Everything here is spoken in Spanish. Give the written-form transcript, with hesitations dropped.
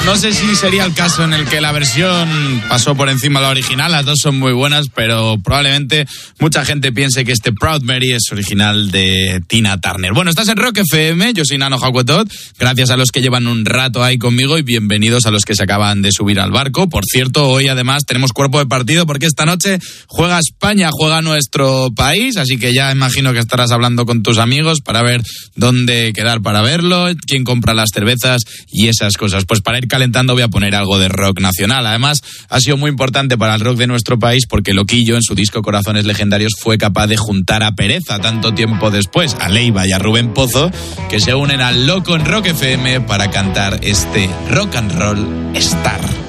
No sé si sería el caso en el que la versión pasó por encima de la original. Las dos son muy buenas, pero probablemente mucha gente piense que este Proud Mary es original de Tina Turner. Bueno, estás en Rock FM, yo soy Nano Jacuetot. Gracias a los que llevan un rato ahí conmigo y bienvenidos a los que se acaban de subir al barco. Por cierto, hoy además tenemos cuerpo de partido porque esta noche juega España, juega nuestro país, así que ya imagino que estarás hablando con tus amigos para ver dónde quedar para verlo, quién compra las cervezas y esas cosas. Pues para ir calentando voy a poner algo de rock nacional. Además, ha sido muy importante para el rock de nuestro país porque Loquillo, en su disco Corazones Legendarios, fue capaz de juntar a Pereza tanto tiempo después, a Leiva y a Rubén Pozo, que se unen al Loco en Rock FM para cantar este Rock and Roll Star.